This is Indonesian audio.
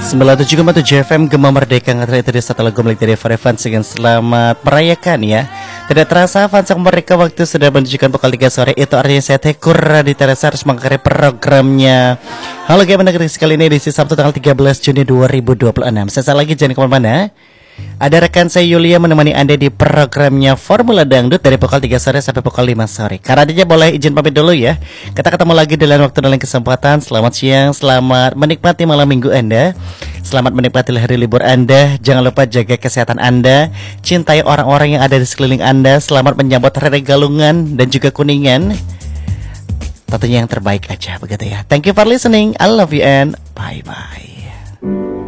97,7 FM Gema Merdeka ngatri itu satu lagu milik dari Fans dengan selamat merayakan ya. Tidak terasa fans yang mereka waktu sudah menunjukkan pukul 3 sore. Itu artinya saya Tekur di Teresa harus mengakhiri programnya. Halo Gema Negeri, sekali ini edisi Sabtu tanggal 13 Juni 2026. Sesaat lagi jangan kemana-mana. Ada rekan saya Yulia menemani Anda di programnya Formula Dangdut dari pukul 3 sore sampai pukul 5 sore. Karena dia boleh izin pamit dulu ya. Kita ketemu lagi dalam waktu dan kesempatan. Selamat siang, selamat menikmati malam minggu Anda. Selamat menikmati hari libur Anda. Jangan lupa jaga kesehatan Anda. Cintai orang-orang yang ada di sekeliling Anda. Selamat menyambut Hari Galungan dan juga Kuningan. Tentunya yang terbaik aja begitu ya. Thank you for listening. I love you and bye-bye.